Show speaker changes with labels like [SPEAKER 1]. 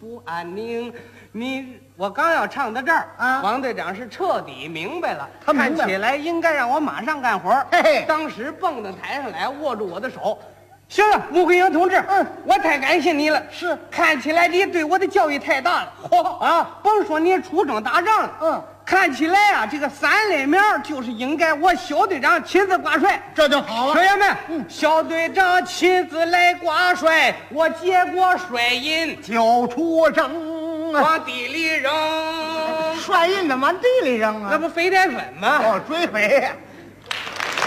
[SPEAKER 1] 不安宁。我刚要唱到这儿
[SPEAKER 2] 啊，
[SPEAKER 1] 王队长是彻底明白了，
[SPEAKER 2] 他明白了
[SPEAKER 1] 看起来应该让我马上干活。
[SPEAKER 2] 嘿嘿
[SPEAKER 1] 当时蹦到台上来，握住我的手。行了，穆桂英同志，我太感谢你了。
[SPEAKER 2] 是，
[SPEAKER 1] 看起来你对我的教育太大了。啊，甭说你出征打仗了，看起来啊，这个3类苗就是应该我小队长亲自挂帅，
[SPEAKER 2] 这就好了。
[SPEAKER 1] 学员们，小队长亲自来挂帅，我接过帅印
[SPEAKER 2] 就出征啊，
[SPEAKER 1] 往地里扔，
[SPEAKER 2] 帅印的往地里扔啊，
[SPEAKER 1] 那不肥宅粉吗？
[SPEAKER 2] 追肥。